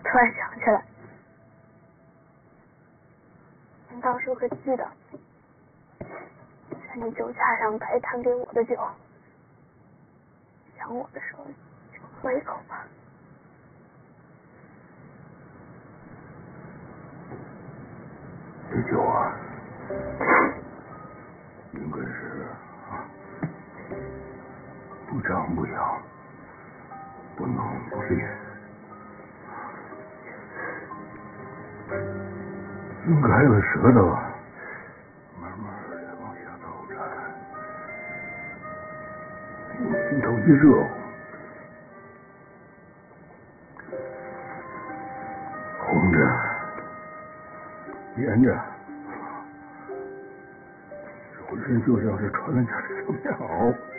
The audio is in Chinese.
突然想起来，您当时会记得，在你酒架上白弹给我的酒，想我的时候就喝一口吧。 这酒啊，应该是不张不扬，不浓不烈，应该用舌头慢慢的往下走着，心头一热，红着，黏着，浑身就像是穿了件小棉袄。